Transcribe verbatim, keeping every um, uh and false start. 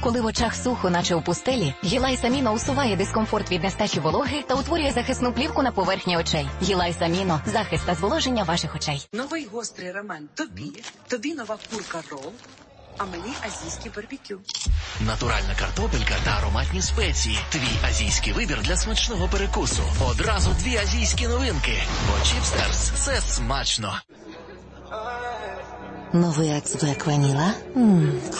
Коли в очах сухо, наче у пустелі, Гілайс Аміно усуває дискомфорт від нестачі вологи та утворює захисну плівку на поверхні очей. Гілайс Аміно – захист та зволоження ваших очей. Новий гострий рамен тобі, тобі нова курка рол, а мені азійський барбекю. Натуральна картопелька та ароматні спеції. Твій азійський вибір для смачного перекусу. Одразу дві азійські новинки. Бо Чіпстерс – це смачно. Новий Axe Black Vanilla? Ммм.